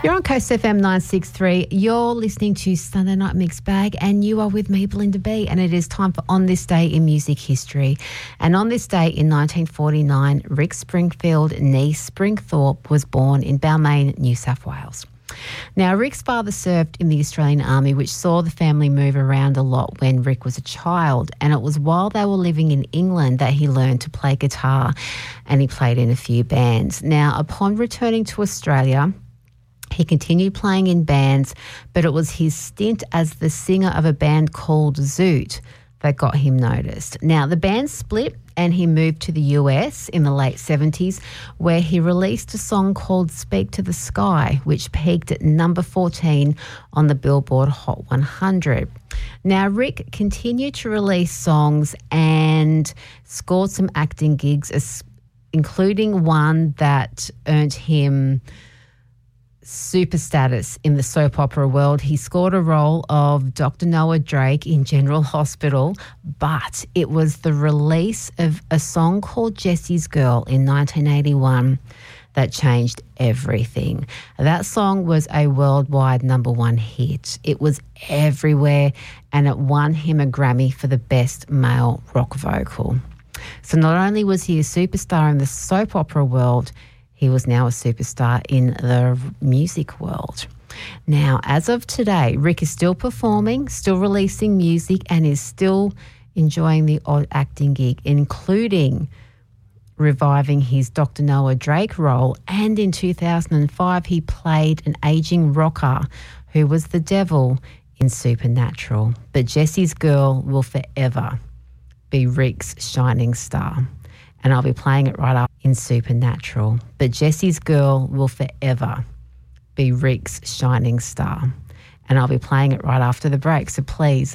You're on Coast FM 963. You're listening to Sunday Night Mixed Bag, and you are with me, Belinda B. And it is time for On This Day in Music History. And on this day in 1949, Rick Springfield nee Springthorpe was born in Balmain, New South Wales. Now, Rick's father served in the Australian Army, which saw the family move around a lot when Rick was a child, and it was while they were living in England that he learned to play guitar, and he played in a few bands. Now, upon returning to Australia, he continued playing in bands, but it was his stint as the singer of a band called Zoot that got him noticed. Now, the band split and he moved to the US in the late 70s, where he released a song called Speak to the Sky, which peaked at number 14 on the Billboard Hot 100. Now, Rick continued to release songs and scored some acting gigs, including one that earned him super status in the soap opera world. He scored a role of Dr. Noah Drake in General Hospital, but it was the release of a song called Jesse's Girl in 1981 that changed everything. That song was a worldwide number one hit. It was everywhere, and it won him a Grammy for the best male rock vocal. So not only was he a superstar in the soap opera world, he was now a superstar in the music world. Now, as of today, Rick is still performing, still releasing music, and is still enjoying the odd acting gig, including reviving his Dr. Noah Drake role. And in 2005, he played an aging rocker who was the devil in Supernatural. But Jesse's Girl will forever be Rick's shining star. And I'll be playing it right up in Supernatural. But Jesse's Girl will forever be Rick's shining star. And I'll be playing it right after the break. So please